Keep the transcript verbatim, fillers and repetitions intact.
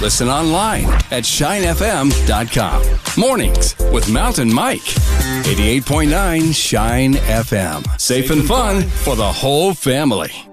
Listen online at shine f m dot com. Mornings with Mountain Mike. eighty-eight point nine Shine F M. Safe and fun for the whole family.